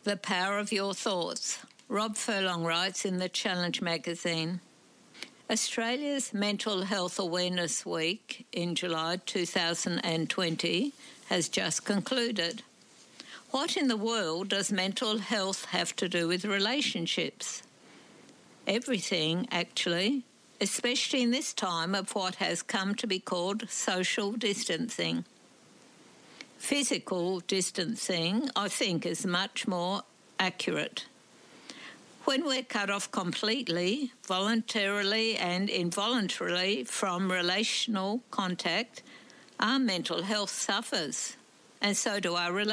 The Power of Your Thoughts. Rob Furlong writes in the Challenge magazine. Australia's Mental Health Awareness Week in July 2020 has just concluded. What in the world does mental health have to do with relationships? Everything, actually, especially in this time of what has come to be called social distancing. Physical distancing, I think, is much more accurate. When we're cut off completely, voluntarily and involuntarily from relational contact, our mental health suffers, and so do our relationships.